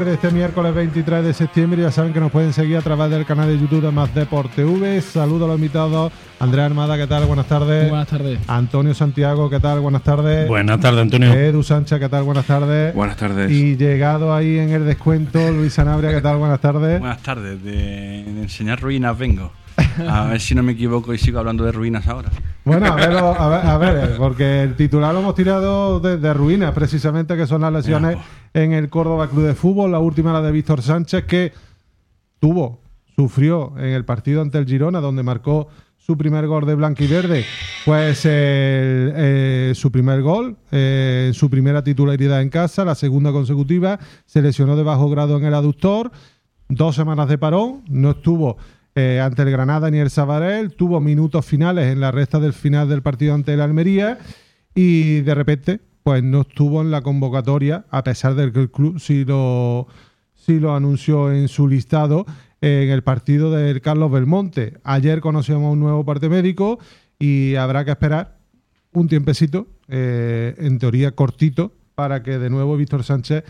Este miércoles 23 de septiembre ya saben que nos pueden seguir a través del canal de YouTube de Más Deport TV. Saludos a los invitados. Andrea Armada, ¿qué tal? Buenas tardes. Buenas tardes. Antonio Santiago, ¿qué tal? Buenas tardes. Buenas tardes, Antonio. Edu Sánchez, ¿qué tal? Buenas tardes. Buenas tardes. Y llegado ahí en el descuento, Luis Sanabria, ¿qué tal? Buenas tardes. Buenas tardes. De enseñar ruinas vengo. A ver si no me equivoco y sigo hablando de ruinas ahora. Bueno, a ver, porque el titular lo hemos tirado de ruinas, precisamente, que son las lesiones en el Córdoba Club de Fútbol. La última, la de Víctor Sánchez, que sufrió en el partido ante el Girona, donde marcó su primer gol de blanquiverde, pues su primer gol, su primera titularidad en casa, la segunda consecutiva. Se lesionó de bajo grado en el aductor, 2 semanas de parón, no estuvo ante el Granada ni el Sabadell, tuvo minutos finales en la recta del final del partido ante el Almería y de repente pues no estuvo en la convocatoria, a pesar de que el club sí lo anunció en su listado en el partido del Carlos Belmonte. Ayer conocíamos un nuevo parte médico y habrá que esperar un tiempecito, en teoría cortito, para que de nuevo Víctor Sánchez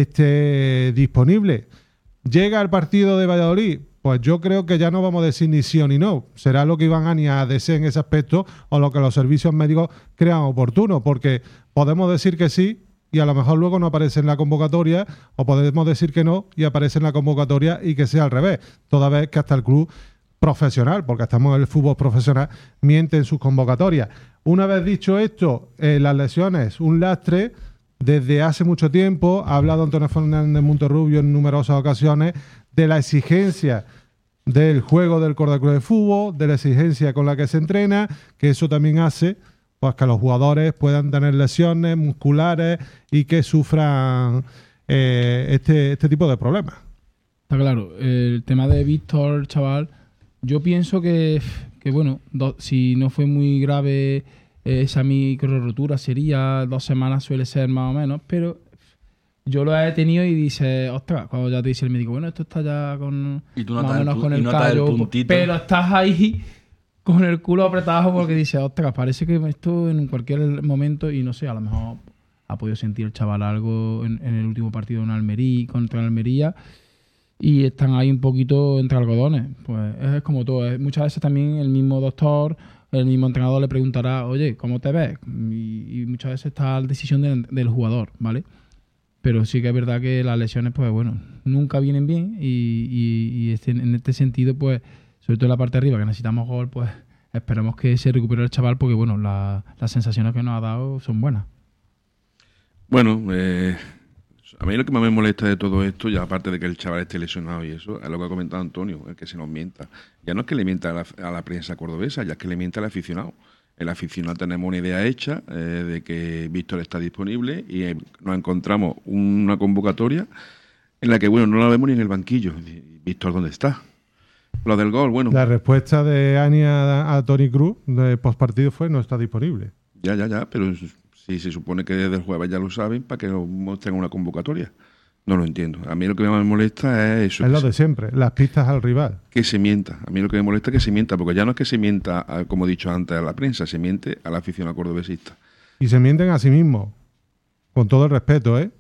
esté disponible. Llega el partido de Valladolid. Pues yo creo que ya no vamos a decir ni sí o ni no. Será lo que Iván Ania desee en ese aspecto o lo que los servicios médicos crean oportuno, porque podemos decir que sí y a lo mejor luego no aparece en la convocatoria, o podemos decir que no y aparece en la convocatoria y que sea al revés, toda vez que hasta el club profesional, porque estamos en el fútbol profesional, miente en sus convocatorias. Una vez dicho esto, las lesiones, un lastre. Desde hace mucho tiempo ha hablado Antonio Fernández Monterrubio en numerosas ocasiones de la exigencia del juego del Córdoba Club de Fútbol, de la exigencia con la que se entrena, que eso también hace pues que los jugadores puedan tener lesiones musculares y que sufran este tipo de problemas. Está claro, el tema de Víctor, chaval, yo pienso que bueno, si no fue muy grave esa micro rotura, sería 2 semanas, suele ser más o menos, pero yo lo he tenido y dice, ostras, cuando ya te dice el médico, bueno, esto está ya con, y tú más o menos con el callo, pero estás ahí con el culo apretado porque dices, ostras, parece que esto en cualquier momento, y no sé, a lo mejor ha podido sentir el chaval algo en el último partido contra el Almería, y están ahí un poquito entre algodones. Pues es como todo. Muchas veces también el mismo doctor, el mismo entrenador le preguntará, oye, ¿cómo te ves? Y muchas veces está la decisión del jugador, ¿vale? Pero sí que es verdad que las lesiones, pues bueno, nunca vienen bien y en este sentido, pues, sobre todo en la parte de arriba, que necesitamos gol, pues esperemos que se recupere el chaval porque, bueno, las sensaciones que nos ha dado son buenas. Bueno, a mí lo que más me molesta de todo esto, ya aparte de que el chaval esté lesionado y eso, es lo que ha comentado Antonio, el que se nos mienta. Ya no es que le mienta a la prensa cordobesa, ya es que le mienta al aficionado. El aficionado tenemos una idea hecha de que Víctor está disponible y nos encontramos una convocatoria en la que, bueno, no la vemos ni en el banquillo. Víctor, ¿dónde está? Lo del gol, bueno. La respuesta de Ania a Toni Kroos de postpartido fue no está disponible. Ya, pero si se supone que desde el jueves ya lo saben, ¿para que nos muestren una convocatoria? No lo entiendo. A mí lo que más me molesta es eso. Es lo de siempre, las pistas al rival. Que se mienta. A mí lo que me molesta es que se mienta, porque ya no es que se mienta, como he dicho antes, a la prensa, se miente a la afición cordobesista. Y se mienten a sí mismos, con todo el respeto, ¿eh?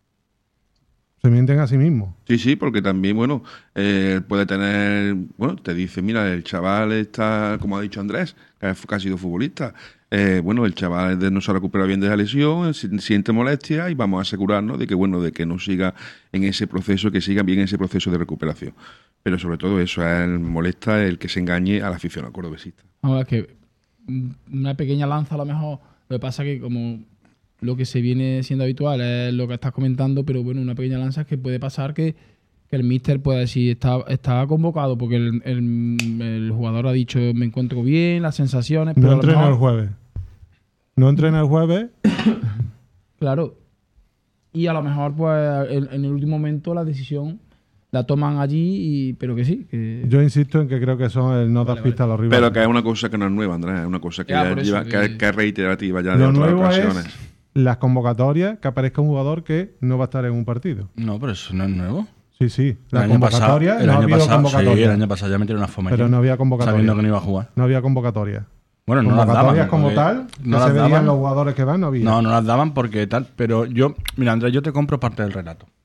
Se mienten a sí mismos. Sí, porque también, bueno, puede tener... Bueno, te dice, mira, el chaval está, como ha dicho Andrés, que ha sido futbolista. Bueno, el chaval no se ha recuperado bien de la lesión, siente molestia y vamos a asegurarnos de que, bueno, de que no siga en ese proceso, que siga bien ese proceso de recuperación. Pero sobre todo eso, molesta el que se engañe a la afición cordobesista. Ahora, que una pequeña lanza a lo mejor, lo que pasa que como lo que se viene siendo habitual es lo que estás comentando, pero bueno, una pequeña lanza es que puede pasar que el míster pueda decir, está convocado porque el jugador ha dicho, me encuentro bien, las sensaciones... No pero entrena el jueves. No entrena el jueves. Claro. Y a lo mejor, pues, en el último momento la decisión la toman allí, pero que sí. Que... Yo insisto en que creo que son el no dar pistas a los rivales. Pero que es una cosa que no es nueva, Andrés, es una cosa que ya lleva, que es reiterativa ya de lo otras nuevo ocasiones. Es las convocatorias, que aparezca un jugador que no va a estar en un partido. No, pero eso no es nuevo. Sí. La convocatoria, no había convocatoria. Sí, el año pasado ya metieron una forma. Pero no había convocatoria. Sabiendo que no iba a jugar. No había convocatoria. Bueno, no convocatorias las daban, como tal, no que las se veían daban. los jugadores que van, no había. No las daban porque tal. Pero yo, mira, Andrés, yo te compro parte del relato.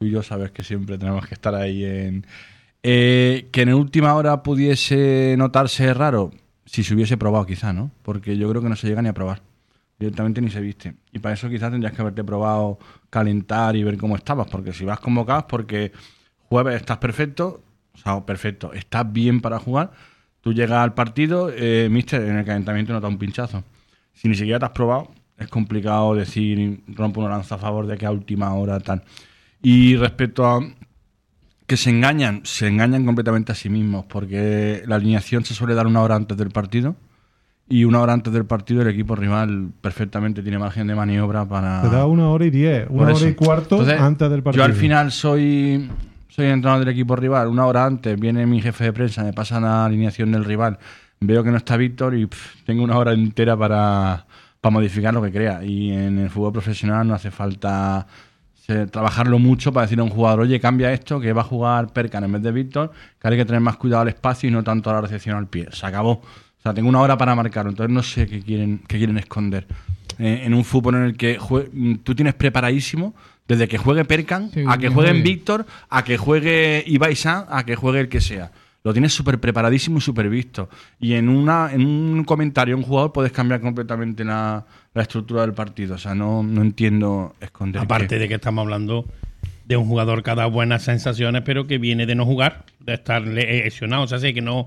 tú y yo sabes que siempre tenemos que estar ahí en... que en última hora pudiese notarse raro, si se hubiese probado quizá, ¿no? Porque yo creo que no se llega ni a probar. Directamente ni se viste. Y para eso quizás tendrías que haberte probado calentar y ver cómo estabas, porque si vas convocado es porque jueves estás perfecto, o sea, perfecto, estás bien para jugar, tú llegas al partido, mister, en el calentamiento nota un pinchazo. Si ni siquiera te has probado, es complicado decir, rompo una lanza a favor de que a última hora tal. Y respecto a que se engañan completamente a sí mismos, porque la alineación se suele dar una hora antes del partido, y una hora antes del partido el equipo rival perfectamente tiene margen de maniobra para... Te da 1h10, 1h15 Entonces, antes del partido. Yo al final soy entrenador del equipo rival, una hora antes viene mi jefe de prensa, me pasa la alineación del rival, veo que no está Víctor y tengo una hora entera para modificar lo que crea. Y en el fútbol profesional no hace falta trabajarlo mucho para decir a un jugador, oye, cambia esto, que va a jugar Perkan en vez de Víctor, que hay que tener más cuidado al espacio y no tanto a la recepción al pie. Se acabó. O sea, tengo una hora para marcarlo, entonces no sé qué quieren esconder. En un fútbol en el que tú tienes preparadísimo desde que juegue Perkan, sí, a que juegue Víctor, a que juegue Ibai San, a que juegue el que sea. Lo tienes súper preparadísimo y súper visto. Y en un comentario, un jugador, puedes cambiar completamente la estructura del partido. O sea, no entiendo esconder. Aparte de que estamos hablando de un jugador que ha dado buenas sensaciones, pero que viene de no jugar, de estar lesionado. O sea, sí, que no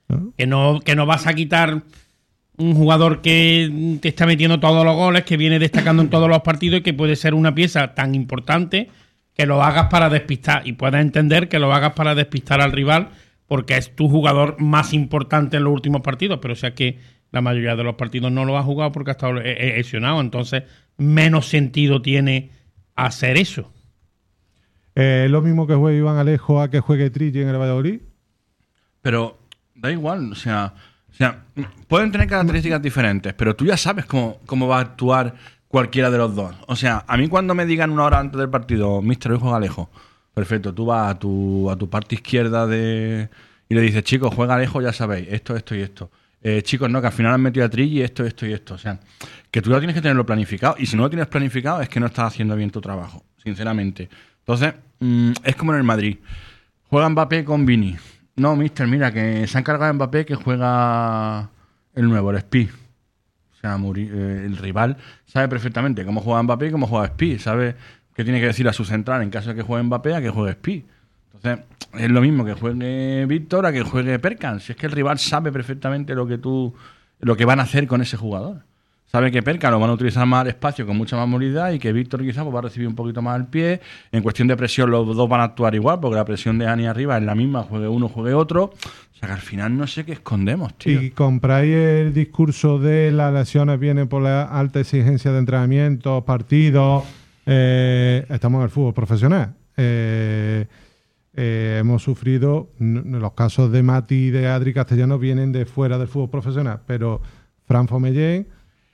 vas a quitar un jugador que te está metiendo todos los goles, que viene destacando en todos los partidos y que puede ser una pieza tan importante que lo hagas para despistar. Y puedes entender que lo hagas para despistar al rival, porque es tu jugador más importante en los últimos partidos, pero o sea que la mayoría de los partidos no lo ha jugado porque ha estado lesionado, entonces menos sentido tiene hacer eso. ¿Lo mismo que juegue Iván Alejo a que juegue Trilli en el Valladolid? Pero da igual, o sea, pueden tener características diferentes, pero tú ya sabes cómo va a actuar cualquiera de los dos. O sea, a mí cuando me digan una hora antes del partido, mister, hoy juega Alejo, perfecto, tú vas a tu parte izquierda y le dices, chicos, juega Alejo, ya sabéis, esto y esto. Chicos, no, que al final han metido a Trilli, esto y esto. O sea, que tú ya tienes que tenerlo planificado. Y si no lo tienes planificado, es que no estás haciendo bien tu trabajo, sinceramente. Entonces, es como en el Madrid. Juega Mbappé con Vini. No, mister, mira, que se ha encargado Mbappé que juega el nuevo, el Spi. O sea, el rival sabe perfectamente cómo juega Mbappé y cómo juega Spi. Sabe qué tiene que decir a su central en caso de que juegue Mbappé a que juegue Spi. Entonces, es lo mismo que juegue Víctor a que juegue Perkan. Si es que el rival sabe perfectamente lo que van a hacer con ese jugador. Sabe que Perkan lo van a utilizar más al espacio con mucha más movilidad y que Víctor quizás pues, va a recibir un poquito más al pie. En cuestión de presión los dos van a actuar igual porque la presión de Ani arriba es la misma, juegue uno, juegue otro. O sea que al final no sé qué escondemos, tío. Y compráis el discurso de las lesiones vienen por la alta exigencia de entrenamiento, partidos. Estamos en el fútbol profesional. Hemos sufrido, los casos de Mati y de Adri Castellano vienen de fuera del fútbol profesional, pero Fran Fomellén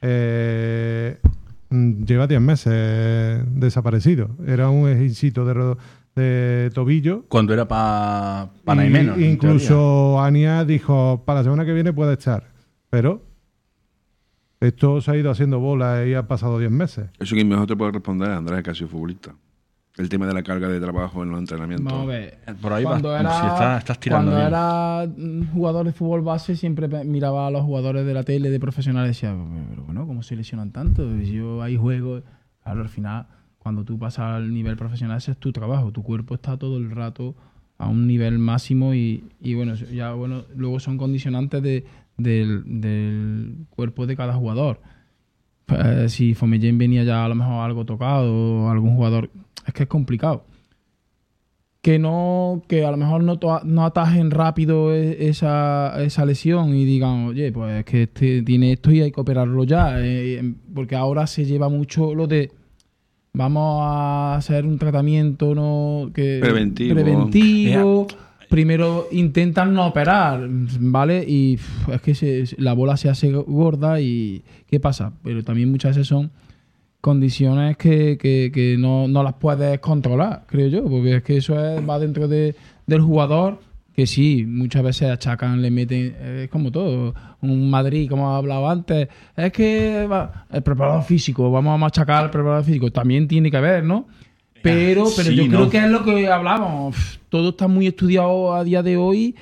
lleva 10 meses desaparecido. Era un esguincito de tobillo. Cuando era para nada y menos. Incluso Ania dijo, para la semana que viene puede estar, pero esto se ha ido haciendo bola y ha pasado 10 meses. Eso que mejor te puede responder Andrés, que ha sido futbolista. El tema de la carga de trabajo en los entrenamientos. Vamos a ver. Por ahí cuando estás tirando. Cuando era jugador de fútbol base, siempre miraba a los jugadores de la tele de profesionales y decía, pero bueno, ¿cómo se lesionan tanto? Yo ahí juego. Claro, al final, cuando tú pasas al nivel profesional, ese es tu trabajo. Tu cuerpo está todo el rato a un nivel máximo y luego son condicionantes del cuerpo de cada jugador. Si Fomellén venía ya a lo mejor algo tocado o algún jugador, es que es complicado. Que a lo mejor no atajen rápido esa lesión y digan, oye, pues es que este tiene esto y hay que operarlo ya. Porque ahora se lleva mucho lo de vamos a hacer un tratamiento preventivo. Primero intentan no operar, ¿vale? Y es que la bola se hace gorda y ¿qué pasa? Pero también muchas veces son condiciones que no las puedes controlar, creo yo, porque es que eso va dentro del jugador, que sí, muchas veces achacan, le meten, es como todo. Un Madrid, como he hablado antes, es que el preparador físico, vamos a machacar al preparador físico, también tiene que ver, ¿no? Pero Sí, yo no. creo que es lo que hablamos. Todo está muy estudiado a día de hoy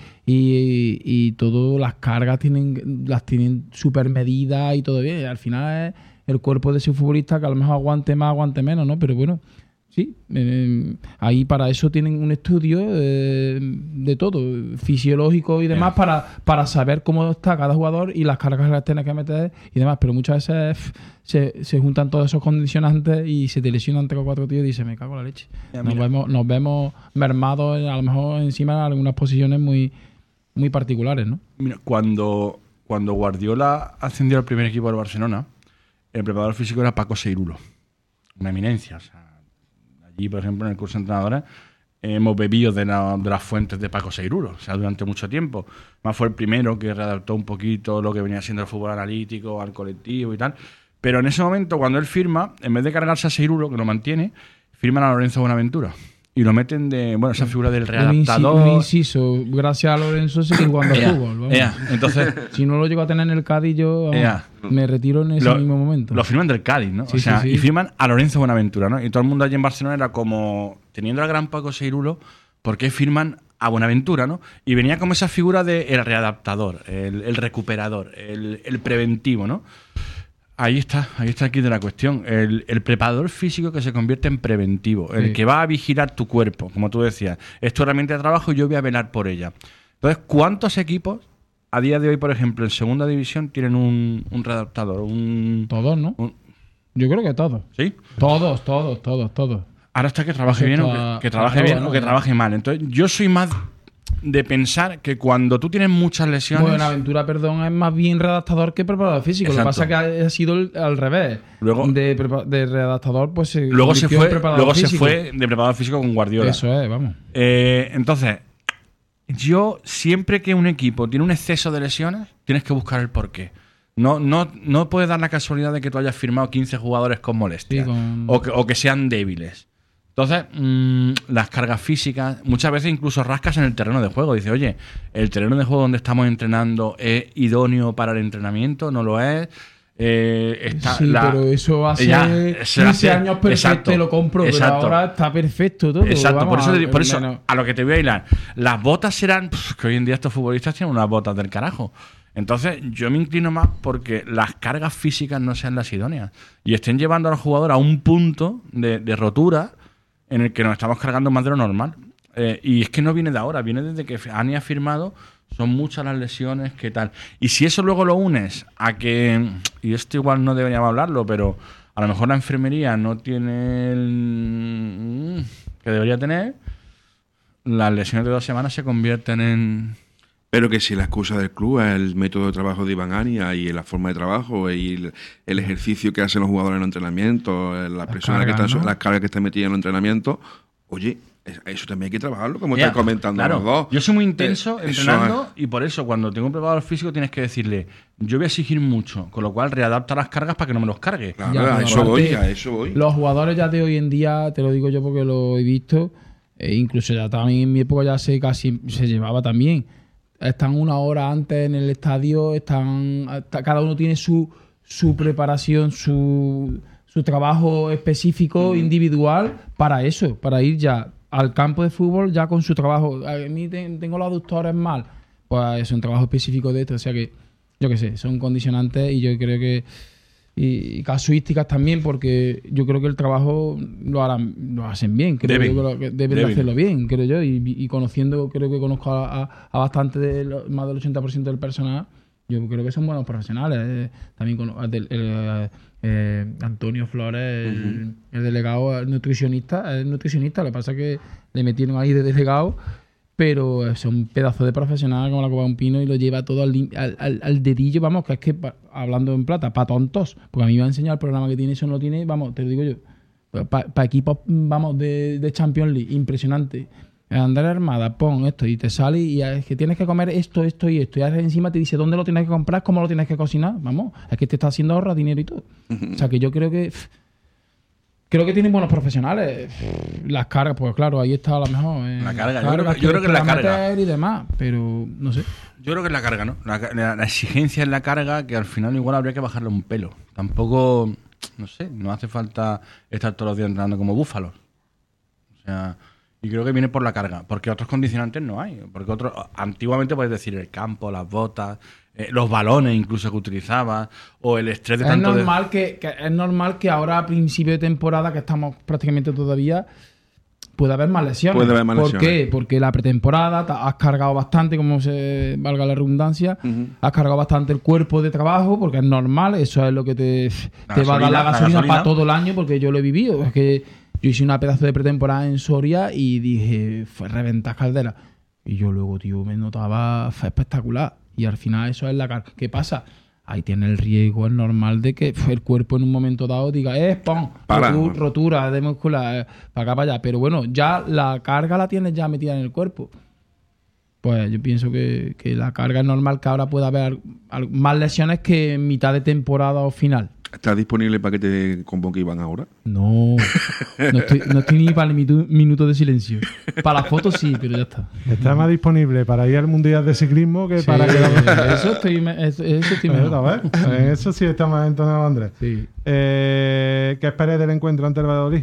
y todas las cargas las tienen súper medidas y todo bien. Al final es el cuerpo de ese futbolista que a lo mejor aguante más, aguante menos, ¿no? Pero bueno, sí. Ahí para eso tienen un estudio de todo, fisiológico y demás, para saber cómo está cada jugador y las cargas que las tienes que meter y demás. Pero muchas veces se juntan todos esos condicionantes y se te lesionan 3 o 4 tíos y dices, me cago en la leche. Ya, Nos vemos mermados a lo mejor encima en algunas posiciones muy, muy particulares, ¿no? Mira, cuando Guardiola ascendió al primer equipo del Barcelona, el preparador físico era Paco Seirulo, una eminencia. O sea, allí, por ejemplo, en el curso de entrenadores, hemos bebido de las fuentes de Paco Seirulo, o sea, durante mucho tiempo. Más fue el primero que readaptó un poquito lo que venía siendo el fútbol analítico al colectivo y tal. Pero en ese momento, cuando él firma, en vez de cargarse a Seirulo, que lo mantiene, firman a Lorenzo Buenaventura. Y lo meten esa figura del readaptador. Un inciso, gracias a Lorenzo seguí jugando al fútbol. Vamos. Entonces, si no lo llego a tener en el Cádiz, yo me retiro en ese mismo momento. Lo firman del Cádiz, ¿no? Sí, o sea, sí. y firman a Lorenzo Buenaventura, ¿no? Y todo el mundo allí en Barcelona era como, teniendo al gran Paco Seirulo, ¿por qué firman a Buenaventura, ¿no? Y venía como esa figura del readaptador, el recuperador, el preventivo, ¿no? Ahí está aquí de la cuestión. El preparador físico que se convierte en preventivo, el que va a vigilar tu cuerpo, como tú decías. Es tu herramienta de trabajo y yo voy a velar por ella. Entonces, ¿cuántos equipos a día de hoy, por ejemplo, en segunda división tienen un readaptador? Todos, ¿no? Yo creo que todos. ¿Sí? Todos. Ahora está que trabaje bien o que trabaje bien o que trabaje mal. Entonces, yo soy más de pensar que cuando tú tienes muchas lesiones... Buenaventura, perdón, es más bien redactador que preparador físico. Exacto. Lo que pasa es que ha sido al revés. Luego, de redactador, pues luego se fue físico. de preparador físico con Guardiola. Eso es, vamos. Entonces, yo siempre que un equipo tiene un exceso de lesiones, tienes que buscar el porqué. No puedes dar la casualidad de que tú hayas firmado 15 jugadores con molestias o que sean débiles. Entonces, las cargas físicas, muchas veces incluso rascas en el terreno de juego. Dice, oye, ¿el terreno de juego donde estamos entrenando es idóneo para el entrenamiento? ¿No lo es? Pero eso hace 15 años perfecto, te lo compro, pero ahora está perfecto todo. Exacto, por eso a lo que te voy a hilar. Las botas serán... que hoy en día estos futbolistas tienen unas botas del carajo. Entonces, yo me inclino más porque las cargas físicas no sean las idóneas y estén llevando al jugador a un punto de rotura en el que nos estamos cargando más de lo normal. Y es que no viene de ahora, viene desde que Ani ha firmado, son muchas las lesiones, ¿qué tal? Y si eso luego lo unes a que, y esto igual no deberíamos hablarlo, pero a lo mejor la enfermería no tiene el que debería tener, las lesiones de 2 semanas se convierten en... Pero que si la excusa del club es el método de trabajo de Iván Ania y la forma de trabajo y el ejercicio que hacen los jugadores en los entrenamientos, las cargas que están metidas en los entrenamientos, oye, eso también hay que trabajarlo, como están comentando los dos. Yo soy muy intenso entrenando y por eso cuando tengo un preparador físico tienes que decirle, yo voy a exigir mucho, con lo cual readapta las cargas para que no me los cargue. Claro, a eso voy. Los jugadores ya de hoy en día, te lo digo yo porque lo he visto, incluso ya también en mi época ya casi se llevaba también. Están 1 hora antes en el estadio, cada uno tiene su preparación, su trabajo específico, individual, para eso, para ir ya al campo de fútbol ya con su trabajo. A mí tengo los aductores mal, pues es un trabajo específico de esto, o sea que, yo qué sé, son condicionantes y yo creo que y casuísticas también, porque yo creo que el trabajo lo hacen bien, deben de hacerlo bien, creo yo, y conociendo, creo que conozco a bastante, más del 80% del personal, yo creo que son buenos profesionales. También Antonio Flores, el delegado, el nutricionista, lo que pasa es que le metieron ahí de delegado, pero son pedazos de profesional como la copa de un pino y lo lleva todo al dedillo, vamos, que es que, hablando en plata, para tontos, porque a mí me va a enseñar el programa que tiene, eso no lo tiene, vamos, te lo digo yo, para equipos, vamos, de Champions League, impresionante. Andar Armada, pon esto y te sale y es que tienes que comer esto y esto, y encima te dice dónde lo tienes que comprar, cómo lo tienes que cocinar, vamos, es que te está haciendo ahorrar dinero y todo. O sea que yo creo que tienen buenos profesionales. Las cargas, pues claro, ahí está a lo mejor. La carga, yo creo que es la carga. Y demás, pero no sé. Yo creo que es la carga, ¿no? La exigencia es la carga, que al final igual habría que bajarle un pelo. Tampoco, no sé, no hace falta estar todos los días entrenando como búfalos. sea, y creo que viene por la carga, porque otros condicionantes no hay. Porque antiguamente puedes decir el campo, las botas, los balones incluso que utilizaba, o el estrés de tanto... Es normal que ahora a principio de temporada, que estamos prácticamente todavía, puede haber más lesiones. ¿Por qué? Porque la pretemporada has cargado bastante, como se valga la redundancia, has cargado bastante el cuerpo de trabajo, porque es normal, eso es lo que te va a dar la gasolina para todo el año, porque yo lo he vivido. Es que yo hice una pedazo de pretemporada en Soria y dije, fue reventar caldera. Y yo luego, tío, me notaba espectacular. Y al final eso es la carga. ¿Qué pasa? Ahí tiene el riesgo, es normal de que el cuerpo en un momento dado diga, ¡pum! Rotura de muscular, para acá, para allá. Pero bueno, ya la carga la tienes ya metida en el cuerpo. Pues yo pienso que la carga es normal, que ahora pueda haber más lesiones que en mitad de temporada o final. ¿Está disponible para que te convoque Iván ahora? No estoy ni para el minuto de silencio. Para las fotos sí, pero ya está. Está más disponible para ir al Mundial de Ciclismo que para que... Eso estoy mejor. Eso sí está más entonado, Andrés. Sí. ¿Qué esperes del encuentro ante el Valladolid?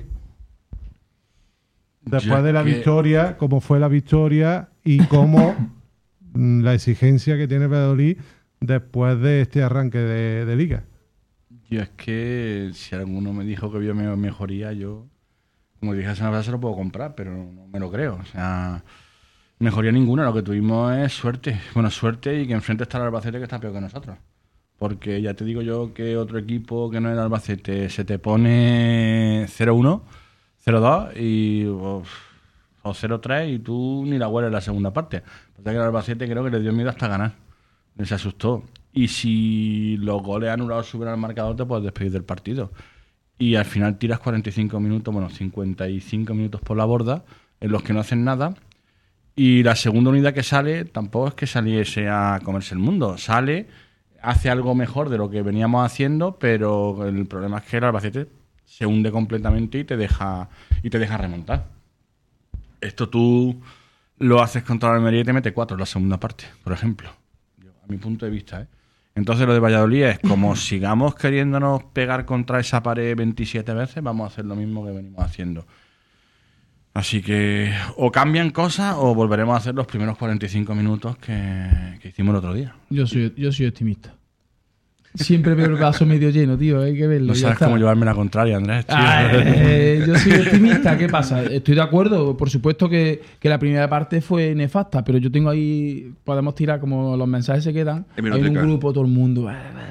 Después de la victoria, cómo fue la victoria y cómo la exigencia que tiene el Valladolid después de este arranque de Liga. Yo es que si alguno me dijo que vio mejoría, yo, como dije hace una vez, se lo puedo comprar, pero no me lo creo. O sea, mejoría ninguna. Lo que tuvimos es suerte. Bueno, suerte y que enfrente está el Albacete, que está peor que nosotros. Porque ya te digo yo que otro equipo que no es el Albacete se te pone 0-1, 0-2 y, o 0-3 y tú ni la hueles en la segunda parte. Porque el Albacete creo que le dio miedo hasta ganar. Se asustó. Y si los goles anulados suben al marcador, te puedes despedir del partido. Y al final tiras 55 minutos, bueno, 55 minutos por la borda, en los que no hacen nada. Y la segunda unidad que sale, tampoco es que saliese a comerse el mundo. Sale, hace algo mejor de lo que veníamos haciendo, pero el problema es que el Albacete se hunde completamente y te deja remontar. Esto tú lo haces contra la Almería y te mete 4 en la segunda parte, por ejemplo. A mi punto de vista, ¿eh? Entonces lo de Valladolid es como sigamos queriéndonos pegar contra esa pared 27 veces, vamos a hacer lo mismo que venimos haciendo. Así que o cambian cosas o volveremos a hacer los primeros 45 minutos que hicimos el otro día. Yo soy optimista. Siempre veo el vaso medio lleno, tío, hay que verlo. No sabes cómo llevarme la contraria, Andrés, tío. Yo soy optimista, ¿qué pasa? Estoy de acuerdo, por supuesto que la primera parte fue nefasta, pero yo tengo ahí, podemos tirar como los mensajes se quedan, hay un grupo, todo el mundo,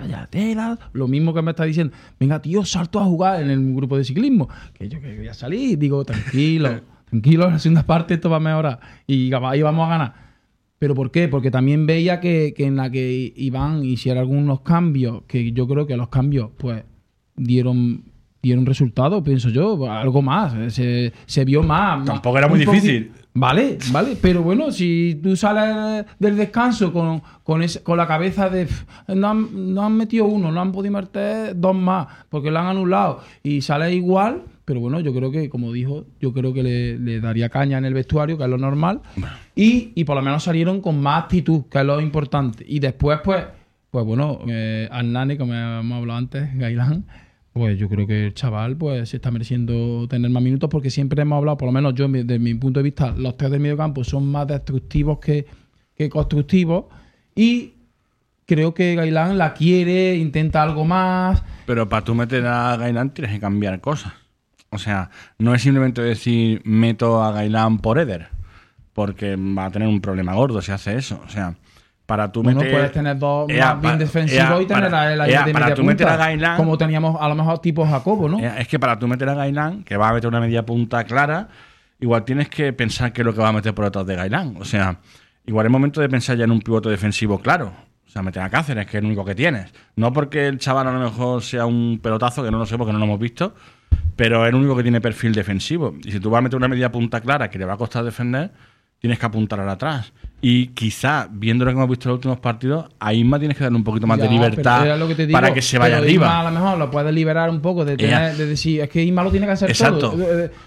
lo mismo que me está diciendo, venga tío, salto a jugar en el grupo de ciclismo, que yo que voy a salir, digo, tranquilo, la segunda parte esto va a mejorar y ahí vamos a ganar. ¿Pero por qué? Porque también veía que en la que Iván hiciera algunos cambios, que yo creo que los cambios pues dieron resultado, pienso yo, algo más, se vio más. Tampoco era muy difícil. Vale, pero bueno, si tú sales del descanso con la cabeza de no han metido uno, no han podido meter 2 más, porque lo han anulado, y sales igual. Pero bueno, yo creo que, como dijo, yo creo que le daría caña en el vestuario, que es lo normal. Y por lo menos salieron con más actitud, que es lo importante. Y después, pues bueno, Hernani, como hemos hablado antes, Gailán, pues yo creo que el chaval pues se está mereciendo tener más minutos, porque siempre hemos hablado, por lo menos yo, desde mi punto de vista, los 3 del mediocampo son más destructivos que constructivos. Y creo que Gailán la quiere, intenta algo más. Pero para tú meter a Gailán tienes que cambiar cosas. O sea, no es simplemente decir meto a Gailán por Eder, porque va a tener un problema gordo si hace eso. O sea, para tú meter... puedes tener 2 más bien defensivos y tener a la de media punta, Gailán, como teníamos a lo mejor tipo Jacobo, ¿no? Es que para tú meter a Gailán, que va a meter una media punta clara, igual tienes que pensar qué es lo que va a meter por detrás de Gailán. O sea, igual es momento de pensar ya en un pivote defensivo claro. O sea, meter a Cáceres, que es el único que tienes. No porque el chaval a lo mejor sea un pelotazo, que no lo sé porque no lo hemos visto, pero es el único que tiene perfil defensivo. Y si tú vas a meter una media punta clara que le va a costar defender, tienes que apuntar al atrás. Y quizá, viendo lo que hemos visto en los últimos partidos, a Isma tienes que darle un poquito más de libertad para que se vaya arriba. Isma a lo mejor lo puedes liberar un poco de decir, es que Isma lo tiene que hacer todo.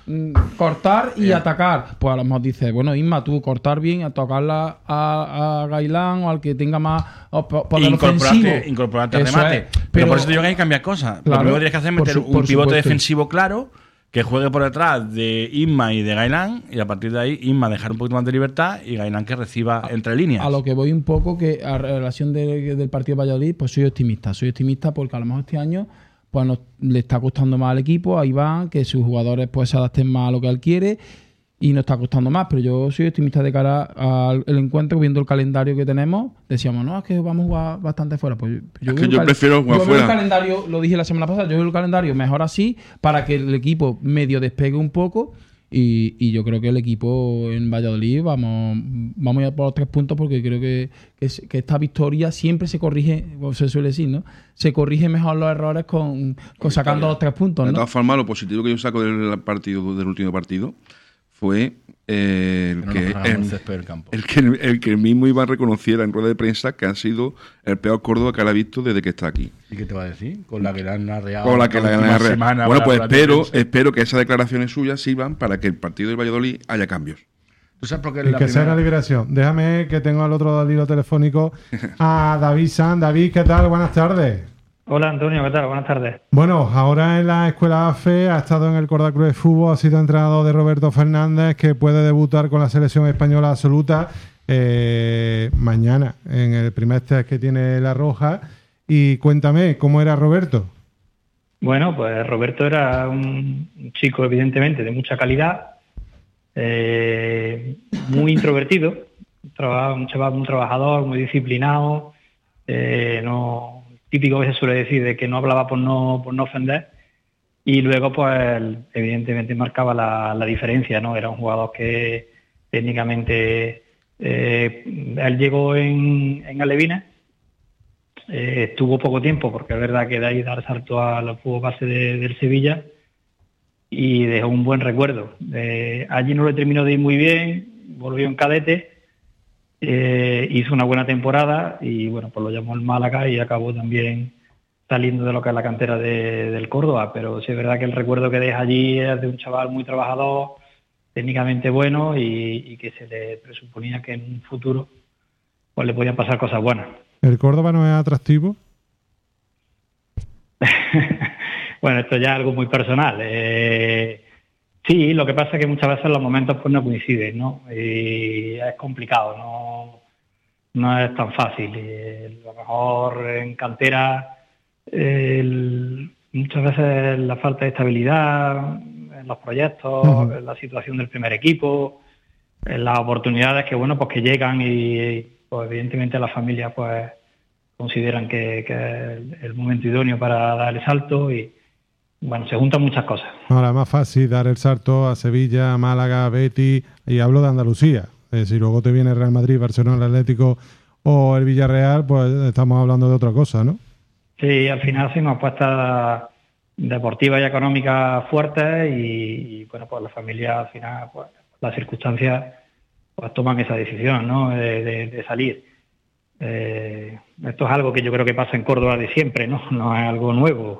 Cortar y atacar. Pues a lo mejor dices, bueno, Isma, tú cortar bien, a tocarla a Gailán o al que tenga más poder ofensivo. Incorporarte al remate. Pero por eso te digo que hay que cambiar cosas. Claro, lo primero que tienes que hacer es meter un pivote defensivo claro, que juegue por detrás de Isma y de Gailán, y a partir de ahí Isma dejar un poquito más de libertad y Gailán que reciba entre líneas. A lo que voy un poco, que a relación del partido de Valladolid, pues soy optimista porque a lo mejor este año pues le está costando más al equipo, a Iván, que sus jugadores pues se adapten más a lo que él quiere y no está costando más, pero yo soy optimista de cara al encuentro, viendo el calendario que tenemos. Decíamos, no, es que vamos a jugar bastante fuera. Pues yo prefiero jugar fuera. El calendario, lo dije la semana pasada, yo veo el calendario mejor así, para que el equipo medio despegue un poco, y yo creo que el equipo en Valladolid vamos a ir por los 3 puntos, porque creo que esta victoria siempre se corrige, como se suele decir, ¿no? Se corrige mejor los errores con sacando los 3 puntos, ¿no? De todas formas, lo positivo que yo saco del último partido fue el que el mismo Iván reconociera en rueda de prensa que ha sido el peor Córdoba que él ha visto desde que está aquí. ¿Y qué te va a decir? Con la que le han arreado. Con la que le han arreado. Bueno, pues espero que esas declaraciones suyas sirvan para que el partido del Valladolid haya cambios. ¿Tú sabes por qué y que sea una liberación. Déjame que tengo al otro hilo telefónico a David Sanz. David, ¿qué tal? Buenas tardes. Hola Antonio, ¿qué tal? Buenas tardes. Bueno, ahora en la Escuela AFE ha estado en el Corda Cruz de Fútbol, ha sido entrenador de Roberto Fernández, que puede debutar con la selección española absoluta mañana en el primer test que tiene La Roja. Y cuéntame, ¿cómo era Roberto? Bueno, pues Roberto era un chico evidentemente de mucha calidad, muy introvertido, un chaval muy trabajador, muy disciplinado, típico que se suele decir de que no hablaba por no ofender, y luego pues evidentemente marcaba la diferencia, ¿no? Era un jugador que técnicamente él llegó en Alevines, estuvo poco tiempo porque es verdad que de ahí dar salto al fútbol base del Sevilla, y dejó un buen recuerdo. Allí no le terminó de ir muy bien, volvió en cadete. Hizo una buena temporada y bueno, pues lo llamó el Málaga y acabó también saliendo de lo que es la cantera del Córdoba, pero sí es verdad que el recuerdo que deja allí es de un chaval muy trabajador, técnicamente bueno, y que se le presuponía que en un futuro pues le podían pasar cosas buenas. ¿El Córdoba no es atractivo? Bueno, esto ya es algo muy personal. Sí, lo que pasa es que muchas veces los momentos pues no coinciden, ¿no? Y es complicado, no es tan fácil. A lo mejor en cantera muchas veces la falta de estabilidad en los proyectos, en la situación del primer equipo, en las oportunidades que bueno pues que llegan y pues evidentemente las familias pues consideran que es el momento idóneo para dar el salto y bueno, se juntan muchas cosas. Ahora es más fácil dar el salto a Sevilla, a Málaga, a Betis, y hablo de Andalucía. Si luego te viene Real Madrid, Barcelona, el Atlético o el Villarreal, pues estamos hablando de otra cosa, ¿no? Sí, al final sí, una apuesta deportiva y económica fuerte y bueno, pues la familia al final, pues las circunstancias pues toman esa decisión, ¿no? De salir. Esto es algo que yo creo que pasa en Córdoba de siempre, ¿no? No es algo nuevo.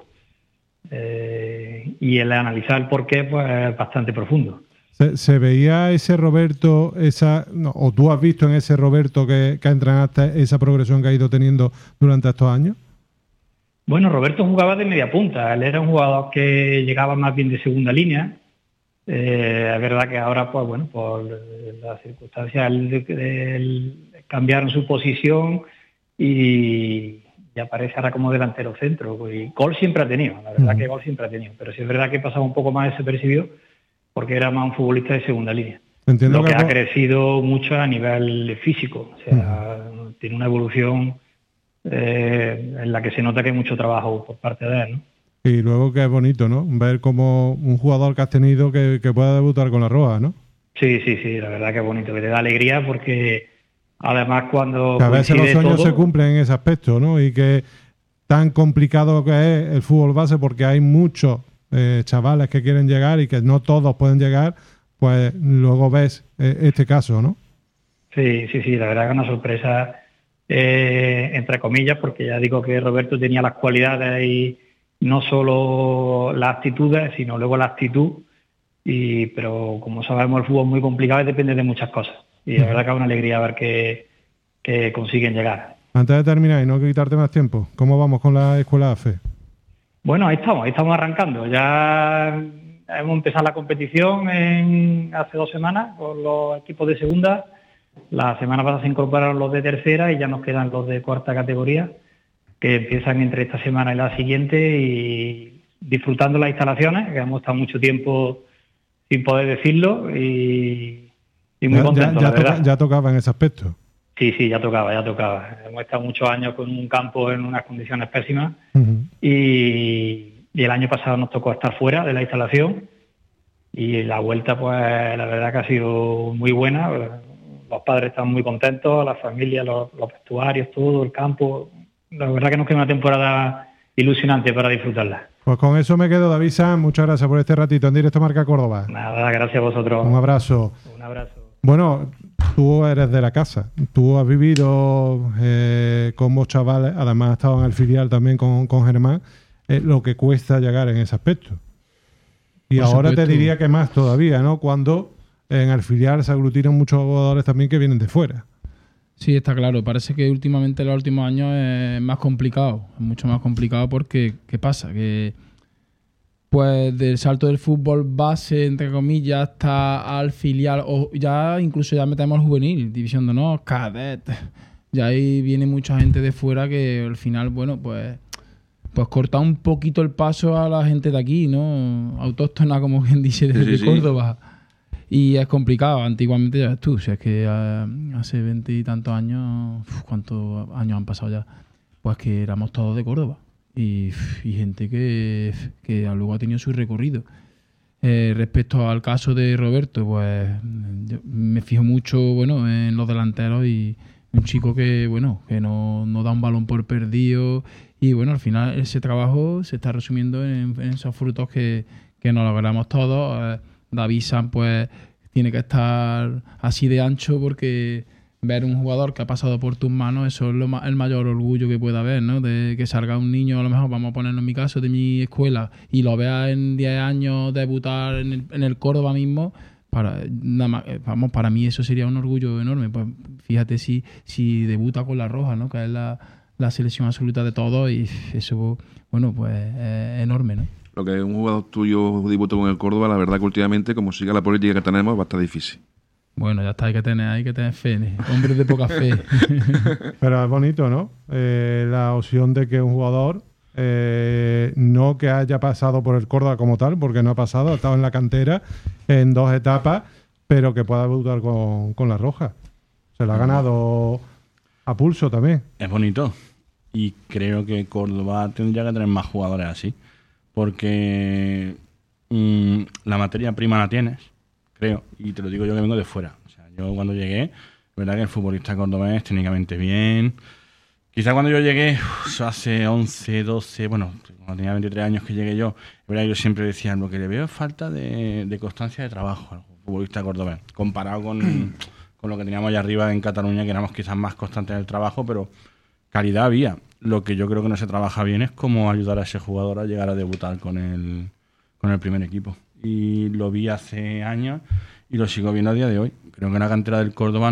Y el analizar el porqué pues es bastante profundo. ¿Se veía ese Roberto, o tú has visto en ese Roberto que entrenaste esa progresión que ha ido teniendo durante estos años? Bueno, Roberto jugaba de media punta, él era un jugador que llegaba más bien de segunda línea. Es verdad que ahora, pues bueno, por las circunstancias él cambiaron su posición y aparece ahora como delantero centro. Y gol siempre ha tenido, la verdad que gol siempre ha tenido. Pero sí es verdad que pasaba un poco más desapercibido porque era más un futbolista de segunda línea. Entiendo lo que ha crecido mucho a nivel físico. O sea, tiene una evolución en la que se nota que hay mucho trabajo por parte de él, ¿no? Y luego que es bonito, ¿no? Ver como un jugador que has tenido que pueda debutar con la Roja, ¿no? Sí, la verdad que es bonito, que te da alegría porque además cuando a veces los sueños se cumplen en ese aspecto, ¿no? Y que tan complicado que es el fútbol base porque hay muchos chavales que quieren llegar y que no todos pueden llegar, pues luego ves este caso, ¿no? Sí, la verdad que es una sorpresa, entre comillas, porque ya digo que Roberto tenía las cualidades y no solo las actitudes, sino luego la actitud, pero como sabemos el fútbol es muy complicado y depende de muchas cosas. Y la verdad que es una alegría ver que consiguen llegar. Antes de terminar y no quitarte más tiempo, ¿cómo vamos con la Escuela AFE? Bueno, ahí estamos arrancando. Ya hemos empezado la competición hace 2 semanas con los equipos de segunda. La semana pasada se incorporaron los de tercera y ya nos quedan los de cuarta categoría, que empiezan entre esta semana y la siguiente, y disfrutando las instalaciones, que hemos estado mucho tiempo sin poder decirlo, y muy contentos, la verdad. Ya tocaba en ese aspecto. Sí, ya tocaba. Hemos estado muchos años con un campo en unas condiciones pésimas, y el año pasado nos tocó estar fuera de la instalación, y la vuelta, pues la verdad que ha sido muy buena. Los padres están muy contentos, la familia, los vestuarios, todo, el campo. La verdad que nos queda una temporada ilusionante para disfrutarla. Pues con eso me quedo, David Sanz. Muchas gracias por este ratito en Directo Marca Córdoba. Nada, gracias a vosotros. Un abrazo. Un abrazo. Bueno, tú eres de la casa. Tú has vivido como chavales, además has estado en el filial también con Germán, lo que cuesta llegar en ese aspecto. Y por ahora supuesto. Te diría que más todavía, ¿no? Cuando en el filial se aglutinan muchos jugadores también que vienen de fuera. Sí, está claro. Parece que últimamente, en los últimos años, es más complicado. Es mucho más complicado porque, ¿qué pasa? Que pues del salto del fútbol base, entre comillas, hasta al filial, o ya incluso ya metemos al juvenil, división de honor, cadet. Ya ahí viene mucha gente de fuera que al final, bueno, pues corta un poquito el paso a la gente de aquí, ¿no? Autóctona, como quien dice, de Córdoba. Y es complicado. Antiguamente, ya ves tú, si es que hace 20 y tantos años, ¿cuántos años han pasado ya? Pues que éramos todos de Córdoba. Y gente que luego ha tenido su recorrido. Respecto al caso de Roberto, pues yo me fijo mucho, bueno, en los delanteros, y un chico que no da un balón por perdido, y bueno, al final ese trabajo se está resumiendo en esos frutos que nos logramos todos. David Sanz, pues tiene que estar así de ancho, porque ver un jugador que ha pasado por tus manos, eso es el mayor orgullo que pueda haber, ¿no? De que salga un niño, a lo mejor vamos a ponerlo en mi caso, de mi escuela, y lo vea en 10 años debutar en el Córdoba mismo. Para mí eso sería un orgullo enorme. Pues fíjate si debuta con la Roja, ¿no? Que es la selección absoluta de todos, y eso, bueno, pues es enorme, ¿no? Lo que un jugador tuyo debutó con el Córdoba, la verdad que últimamente, como siga la política que tenemos, va a estar difícil. Bueno, ya está, hay que tener fe, ¿no? Hombres de poca fe. Pero es bonito, ¿no? La opción de que un jugador, no que haya pasado por el Córdoba como tal, porque no ha pasado, ha estado en la cantera en 2 etapas, pero que pueda debutar con la Roja. Se lo ha ganado a pulso también. Es bonito. Y creo que Córdoba tendría que tener más jugadores así. Porque la materia prima la tienes, creo, y te lo digo yo que vengo de fuera. O sea, yo cuando llegué, la verdad que el futbolista cordobés técnicamente bien. Quizá cuando yo llegué, hace 11, 12, bueno, cuando tenía 23 años que llegué yo, la verdad, yo siempre decía, lo que le veo es falta de constancia de trabajo al futbolista cordobés, comparado con lo que teníamos allá arriba en Cataluña, que éramos quizás más constantes en el trabajo, pero calidad había. Lo que yo creo que no se trabaja bien es cómo ayudar a ese jugador a llegar a debutar con el primer equipo. Y lo vi hace años y lo sigo viendo a día de hoy. Creo que la cantera del Córdoba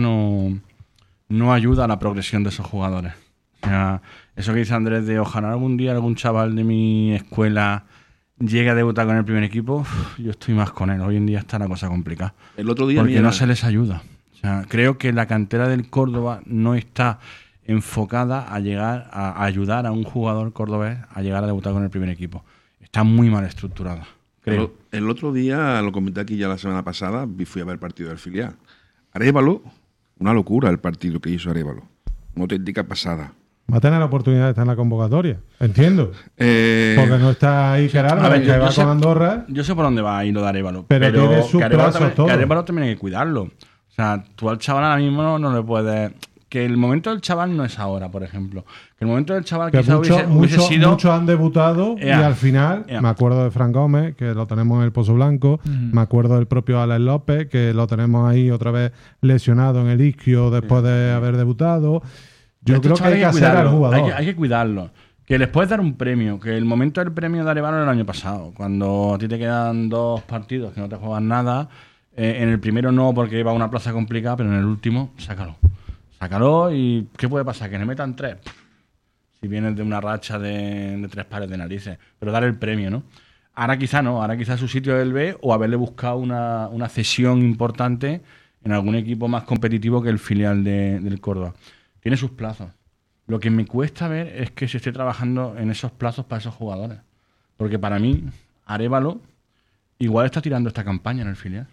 no ayuda a la progresión de esos jugadores. O sea, eso que dice Andrés de ojalá algún día algún chaval de mi escuela llegue a debutar con el primer equipo, yo estoy más con él. Hoy en día está la cosa complicada. El otro día porque no se les ayuda. O sea, creo que la cantera del Córdoba no está enfocada a llegar a ayudar a un jugador cordobés a llegar a debutar con el primer equipo. Está muy mal estructurada, creo. El otro día, lo comenté aquí ya la semana pasada, fui a ver el partido del filial. Arévalo, una locura el partido que hizo Arévalo. Una auténtica pasada. Va a tener la oportunidad de estar en la convocatoria, entiendo. Porque no está ahí Gerardo, que va con Andorra. Yo sé por dónde va a ir lo de Arévalo. Pero tiene sus plazos todo. Que Arévalo también hay que cuidarlo. O sea, tú al chaval ahora mismo no le puedes... Que el momento del chaval no es ahora, por ejemplo. Que el momento del chaval quizás hubiese sido... Muchos han debutado y al final, me acuerdo de Fran Gómez, que lo tenemos en el Pozo Blanco, me acuerdo del propio Alex López, que lo tenemos ahí otra vez lesionado en el isquio después de haber debutado. Yo creo que hay que hacer al jugador. Hay que cuidarlo. Que les puedes dar un premio. Que el momento del premio de Arévalo era el año pasado. Cuando a ti te quedan 2 partidos que no te juegan nada. En el primero no, porque iba a una plaza complicada, pero en el último, sácalo. Sácalo y ¿qué puede pasar? Que le metan 3. Si vienes de una racha de 3 pares de narices. Pero dar el premio, ¿no? Ahora quizá no, ahora quizá su sitio es el B o haberle buscado una cesión importante en algún equipo más competitivo que el filial del Córdoba. Tiene sus plazos. Lo que me cuesta ver es que se esté trabajando en esos plazos para esos jugadores. Porque para mí, Arévalo igual está tirando esta campaña en el filial.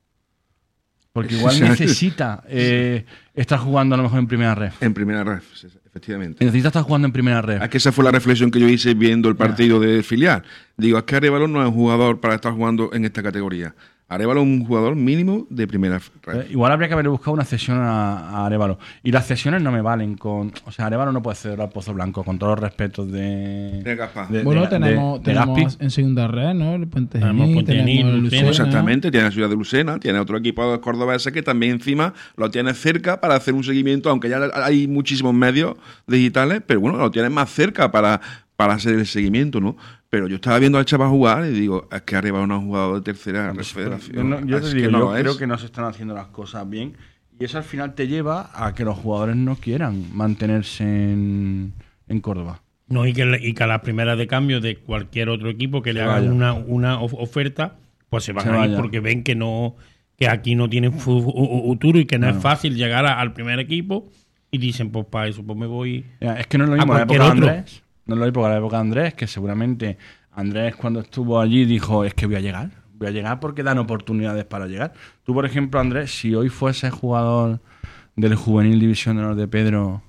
Porque igual necesita estar jugando a lo mejor en primera ref. En primera ref, efectivamente. Necesita estar jugando en primera ref. Es que esa fue la reflexión que yo hice viendo el partido de filial. Digo, es que Arévalo no es un jugador para estar jugando en esta categoría. Arévalo es un jugador mínimo de primera ref. Igual habría que haber buscado una cesión a Arévalo. Y las cesiones no me valen con... O sea, Arévalo no puede ceder al Pozo Blanco, con todos los respetos de Gaspar. Tenemos en segunda red, ¿no? El Puente Genil, tenemos el Lucena. Exactamente, tiene la ciudad de Lucena, tiene otro equipo de Córdoba ese que también encima lo tiene cerca para hacer un seguimiento, aunque ya hay muchísimos medios digitales, pero bueno, lo tiene más cerca para hacer el seguimiento, ¿no? Pero yo estaba viendo al chaval jugar y digo, es que arriba un jugador de tercera federación. Yo te digo, yo creo que no se están haciendo las cosas bien y eso al final te lleva a que los jugadores no quieran mantenerse en Córdoba. No, y que a las primeras de cambio de cualquier otro equipo que le haga una oferta, pues se van a ir porque ven que aquí no tienen futuro y que no es fácil llegar al primer equipo y dicen, pues para eso, pues me voy. Es que no es lo mismo la época de Andrés. No es lo mismo la época de Andrés, que seguramente Andrés cuando estuvo allí dijo, es que voy a llegar porque dan oportunidades para llegar. Tú, por ejemplo, Andrés, si hoy fueses jugador del Juvenil División de Honor de Pedro,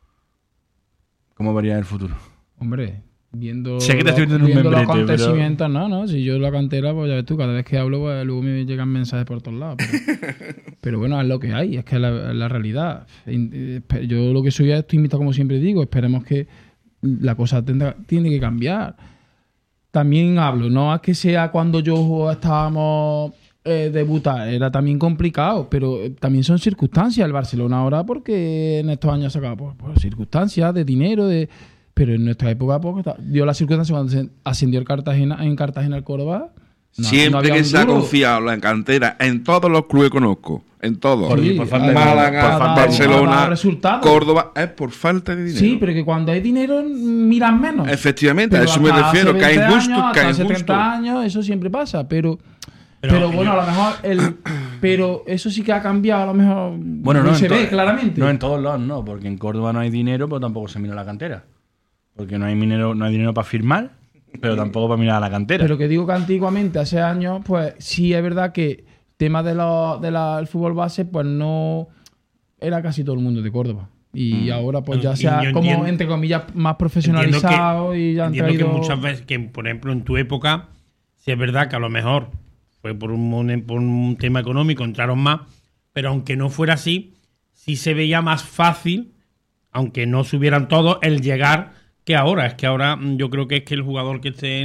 ¿cómo verías el futuro? Hombre, viendo sé que te estoy metiendo viendo un los membrete, acontecimientos, no, si yo la cantera, pues ya ves tú, cada vez que hablo, pues luego me llegan mensajes por todos lados. Pero bueno, es lo que hay, es que es la realidad. Yo lo que soy es optimista, como siempre digo, esperemos que la cosa tiene que cambiar. También hablo, no es que sea cuando yo estábamos debutar, era también complicado, pero también son circunstancias. El Barcelona ahora, porque en estos años sacaba por circunstancias de dinero, pero en nuestra época dio la circunstancia cuando se ascendió en Cartagena el Córdoba. Siempre que se ha confiado la cantera en todos los clubes que conozco, en todos, Málaga, Barcelona, Córdoba, es por falta de dinero. Sí, pero que cuando hay dinero miran menos. Efectivamente, a eso me refiero, que hay injusto, que hay hace injusto. 30 años, eso siempre pasa, pero bueno, a lo mejor pero eso sí que ha cambiado, a lo mejor no se ve claramente. No en todos lados, no, porque en Córdoba no hay dinero, pero tampoco se mira la cantera. Porque no hay dinero para firmar, pero tampoco para mirar a la cantera. Pero que digo que antiguamente, hace años, pues sí es verdad que tema del fútbol base, pues no era casi todo el mundo de Córdoba. Y ahora pues ya se ha como, entre comillas, más profesionalizado y ya han traído... que muchas veces, que por ejemplo en tu época, sí es verdad que a lo mejor fue por un tema económico, entraron más, pero aunque no fuera así, sí se veía más fácil, aunque no subieran todos, el llegar que ahora. Es que ahora yo creo que es que el jugador que esté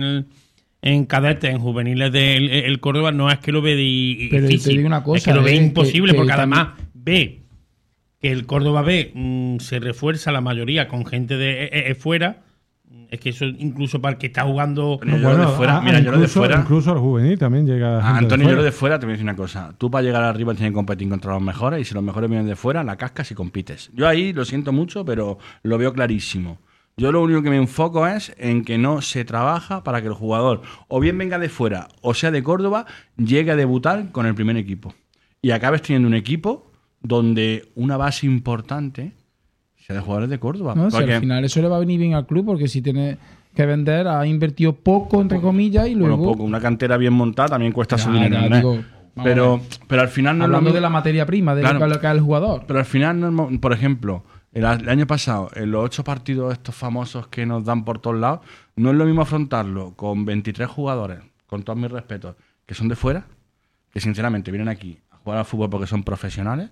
en cadetes, en juveniles del Córdoba, no es que lo ve difícil. Pero te digo una cosa, es que lo ve imposible, porque además ve que el Córdoba B se refuerza la mayoría con gente de fuera. Es que eso incluso para el que está jugando de fuera, yo lo de fuera. Incluso el juvenil también llega. Antonio, yo lo de fuera te voy a decir una cosa. Tú para llegar arriba tienes que competir contra los mejores, y si los mejores vienen de fuera, la cascas y compites. Yo ahí lo siento mucho, pero lo veo clarísimo. Yo lo único que me enfoco es en que no se trabaja para que el jugador, o bien venga de fuera, o sea de Córdoba, llegue a debutar con el primer equipo. Y acabes teniendo un equipo donde una base importante sea de jugadores de Córdoba. No, porque al final eso le va a venir bien al club, porque si tiene que vender, ha invertido poco, entre comillas, y luego... Bueno, poco. Una cantera bien montada también cuesta su dinero. Pero al final no... Hablando de la materia prima, de lo que es el jugador. Pero al final, no, por ejemplo... El año pasado, en los 8 partidos estos famosos que nos dan por todos lados, no es lo mismo afrontarlo con 23 jugadores, con todos mis respetos, que son de fuera, que sinceramente vienen aquí a jugar al fútbol porque son profesionales,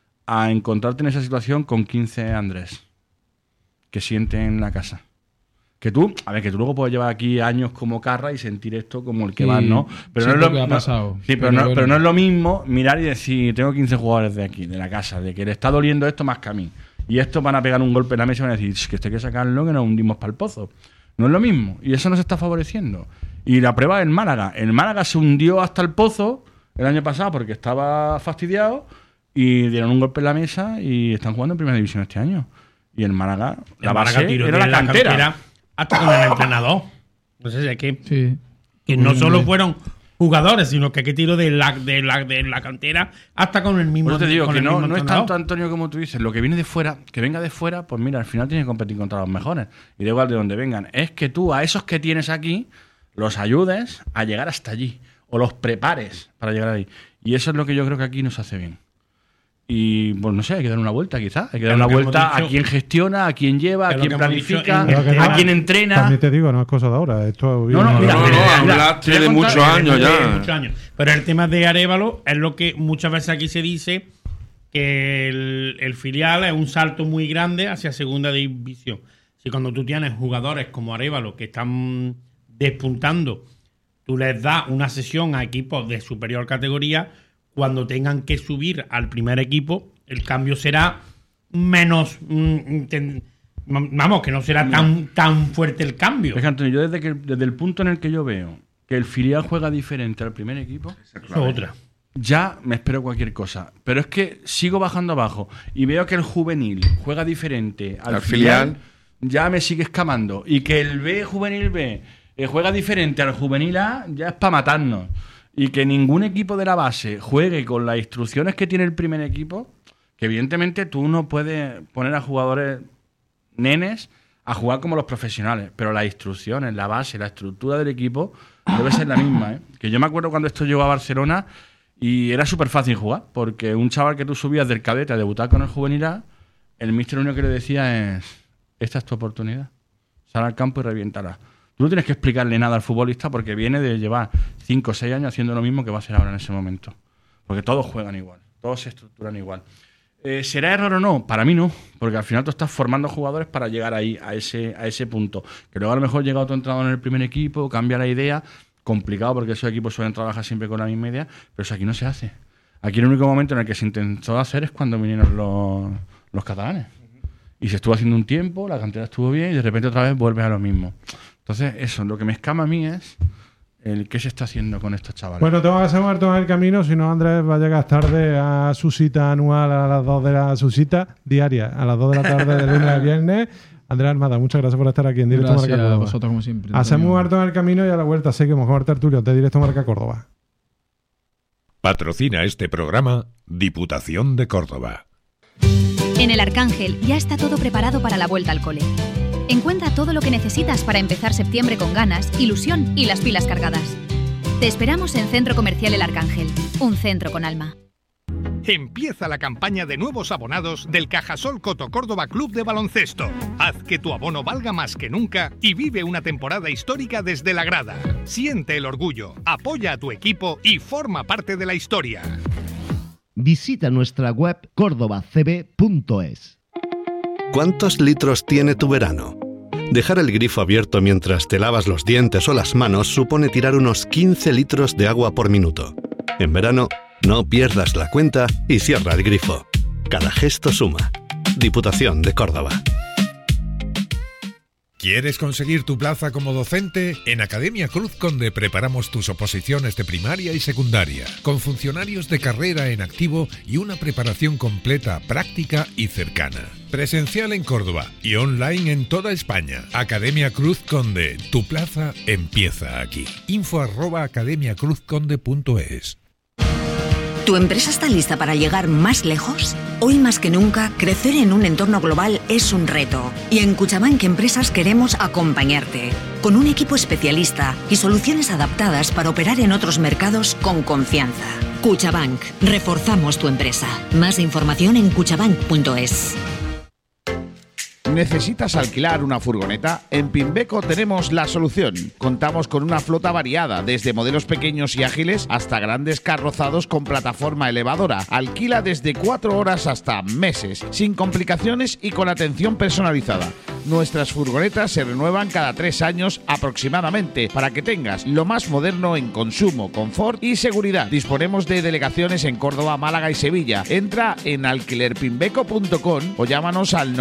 a encontrarte en esa situación con 15 Andrés, que sienten la casa. Que tú luego puedes llevar aquí años como Carra y sentir esto como el que vas, ¿no? Pero no es lo que ha pasado. Sí, pero no es lo mismo mirar y decir, tengo 15 jugadores de aquí, de la casa, de que le está doliendo esto más que a mí. Y estos van a pegar un golpe en la mesa y van a decir, que esto hay que sacarlo, que nos hundimos para el pozo. No es lo mismo. Y eso nos está favoreciendo. Y la prueba es el Málaga. El Málaga se hundió hasta el pozo el año pasado porque estaba fastidiado y dieron un golpe en la mesa y están jugando en primera división este año. Y el Málaga, la base era la cantera. Hasta con el entrenador. No sé si es que Que no solo fueron jugadores, sino que tiro de la cantera hasta con el mismo. Yo te digo que no es tanto, Antonio, como tú dices. Lo que viene de fuera, que venga de fuera, pues mira, al final tienes que competir contra los mejores. Y da igual de donde vengan. Es que tú a esos que tienes aquí los ayudes a llegar hasta allí. O los prepares para llegar ahí. Y eso es lo que yo creo que aquí nos hace bien. Y pues no sé, hay que dar una vuelta quizás. Hay que dar una vuelta a quien gestiona, a quien lleva, a quien planifica, a quien entrena. También te digo, no es cosa de ahora. Esto mira, hablaste de muchos años ya. Pero el tema de Arévalo es lo que muchas veces aquí se dice, que el filial es un salto muy grande hacia segunda división. Si cuando tú tienes jugadores como Arévalo que están despuntando, tú les das una sesión a equipos de superior categoría, cuando tengan que subir al primer equipo, el cambio será menos... vamos, que no será tan fuerte el cambio. Es que, Antonio, yo desde el punto en el que yo veo que el filial juega diferente al primer equipo, eso es otra. Ya me espero cualquier cosa. Pero es que sigo bajando abajo y veo que el juvenil juega diferente al filial, ya me sigue escamando. Y que el juvenil B juega diferente al juvenil A, ya es para matarnos. Y que ningún equipo de la base juegue con las instrucciones que tiene el primer equipo, que evidentemente tú no puedes poner a jugadores nenes a jugar como los profesionales, pero las instrucciones, la base, la estructura del equipo debe ser la misma, ¿eh? Que yo me acuerdo cuando esto llegó a Barcelona y era súper fácil jugar, porque un chaval que tú subías del cadete a debutar con el juvenil A, el míster lo único que le decía es: esta es tu oportunidad, sal al campo y reviéntala. Tú no tienes que explicarle nada al futbolista porque viene de llevar 5 o 6 años haciendo lo mismo que va a hacer ahora en ese momento. Porque todos juegan igual, todos se estructuran igual. ¿Será error o no? Para mí no, porque al final tú estás formando jugadores para llegar ahí, a ese punto. Que luego a lo mejor llega otro entrenador en el primer equipo, cambia la idea, complicado porque esos equipos suelen trabajar siempre con la misma idea, pero eso aquí no se hace. Aquí el único momento en el que se intentó hacer es cuando vinieron los catalanes. Y se estuvo haciendo un tiempo, la cantera estuvo bien y de repente otra vez vuelves a lo mismo. Entonces, eso, lo que me escama a mí es el qué se está haciendo con estos chavales. Bueno, tengo que asegurar todo el camino, si no Andrés va a llegar tarde a su cita anual a las 2 de la su cita diaria, a las 2 de la tarde de lunes a viernes. Andrés Armada, muchas gracias por estar aquí en Directo Marca Córdoba. A vosotros, como siempre. Hacemos harto en el camino y a la vuelta seguimos con el tertulio de Directo Marca Córdoba. Patrocina este programa Diputación de Córdoba. En el Arcángel ya está todo preparado para la vuelta al cole. Encuentra todo lo que necesitas para empezar septiembre con ganas, ilusión y las pilas cargadas. Te esperamos en Centro Comercial El Arcángel, un centro con alma. Empieza la campaña de nuevos abonados del Cajasol Coto Córdoba Club de Baloncesto. Haz que tu abono valga más que nunca y vive una temporada histórica desde la grada. Siente el orgullo, apoya a tu equipo y forma parte de la historia. Visita nuestra web cordobacb.es. ¿Cuántos litros tiene tu verano? Dejar el grifo abierto mientras te lavas los dientes o las manos supone tirar unos 15 litros de agua por minuto. En verano, no pierdas la cuenta y cierra el grifo. Cada gesto suma. Diputación de Córdoba. ¿Quieres conseguir tu plaza como docente? En Academia Cruz Conde preparamos tus oposiciones de primaria y secundaria, con funcionarios de carrera en activo y una preparación completa, práctica y cercana. Presencial en Córdoba y online en toda España. Academia Cruz Conde, tu plaza empieza aquí. info@academiacruzconde.es. ¿Tu empresa está lista para llegar más lejos? Hoy más que nunca, crecer en un entorno global es un reto. Y en Cuchabank Empresas queremos acompañarte, con un equipo especialista y soluciones adaptadas para operar en otros mercados con confianza. Cuchabank, reforzamos tu empresa. Más información en cuchabank.es. ¿Necesitas alquilar una furgoneta? En Pimbeco tenemos la solución. Contamos con una flota variada, desde modelos pequeños y ágiles hasta grandes carrozados con plataforma elevadora. Alquila desde 4 horas hasta meses, sin complicaciones y con atención personalizada. Nuestras furgonetas se renuevan cada 3 años aproximadamente, para que tengas lo más moderno en consumo, confort y seguridad. Disponemos de delegaciones en Córdoba, Málaga y Sevilla. Entra en alquilerpimbeco.com o llámanos al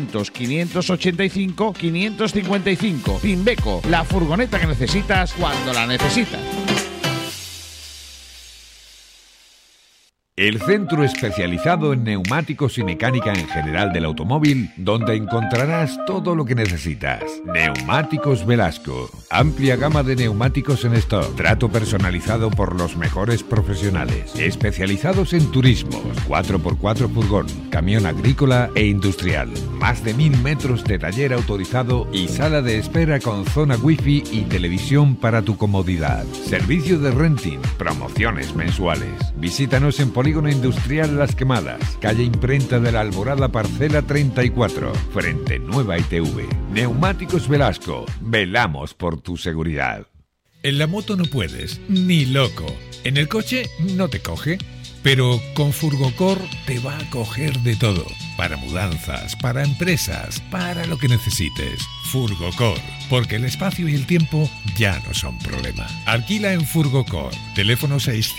900-585-555. Pimbeco, la furgoneta que necesitas cuando la necesitas. el centro especializado en neumáticos y mecánica en general del automóvil, donde encontrarás todo lo que necesitas. Neumáticos Velasco. Amplia gama de neumáticos en stock. Trato personalizado por los mejores profesionales. Especializados en turismos, 4x4 furgón, camión agrícola e industrial. Más de 1000 metros de taller autorizado y sala de espera con zona wifi y televisión para tu comodidad. Servicio de renting, promociones mensuales. Visítanos en Polígono Industrial Las Quemadas, calle Imprenta de la Alborada, parcela 34, frente Nueva ITV. Neumáticos Velasco, velamos por tu seguridad. En la moto no puedes, ni loco. En el coche no te coge, pero con Furgocor te va a coger de todo. Para mudanzas, para empresas, para lo que necesites. Furgocor, porque el espacio y el tiempo ya no son problema. Alquila en Furgocor. Teléfono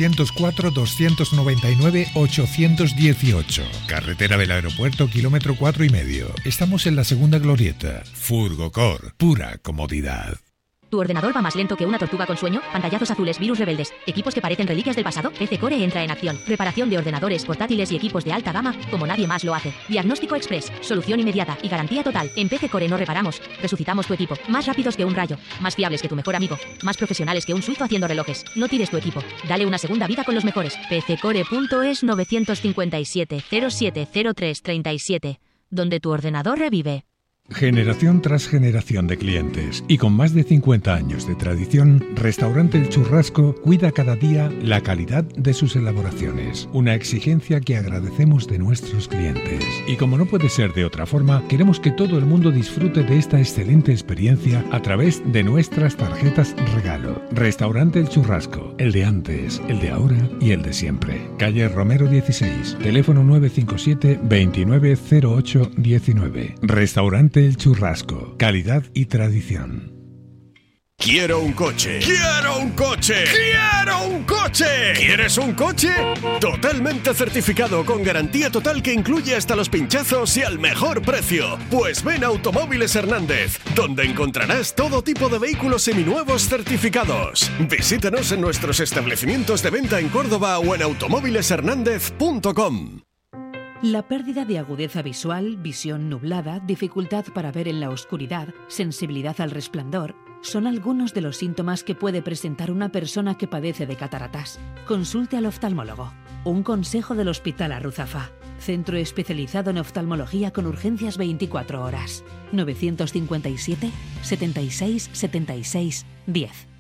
604-299-818. Carretera del Aeropuerto, kilómetro 4,5. Estamos en la segunda glorieta. Furgocor, pura comodidad. ¿Tu ordenador va más lento que una tortuga con sueño? Pantallazos azules, virus rebeldes, equipos que parecen reliquias del pasado. PC Core entra en acción. Reparación de ordenadores, portátiles y equipos de alta gama como nadie más lo hace. Diagnóstico express, solución inmediata y garantía total. En PC Core no reparamos, resucitamos tu equipo. Más rápidos que un rayo, más fiables que tu mejor amigo, más profesionales que un suizo haciendo relojes. No tires tu equipo, dale una segunda vida con los mejores. PCcore.es 957 0703 37, donde tu ordenador revive. Generación tras generación de clientes y con más de 50 años de tradición, Restaurante El Churrasco cuida cada día la calidad de sus elaboraciones, una exigencia que agradecemos de nuestros clientes. Y como no puede ser de otra forma, queremos que todo el mundo disfrute de esta excelente experiencia a través de nuestras tarjetas regalo. Restaurante El Churrasco, el de antes, el de ahora y el de siempre. Calle Romero 16, teléfono 957 2908 19. Restaurante El Churrasco, calidad y tradición. Quiero un coche. ¡Quiero un coche! ¡Quiero un coche! ¿Quieres un coche? Totalmente certificado con garantía total que incluye hasta los pinchazos y al mejor precio. Pues ven a Automóviles Hernández, donde encontrarás todo tipo de vehículos seminuevos certificados. Visítanos en nuestros establecimientos de venta en Córdoba o en automóvileshernandez.com. La pérdida de agudeza visual, visión nublada, dificultad para ver en la oscuridad, sensibilidad al resplandor, son algunos de los síntomas que puede presentar una persona que padece de cataratas. Consulte al oftalmólogo. Un consejo del Hospital Arruzafa. Centro especializado en oftalmología con urgencias 24 horas. 957 76 76 10.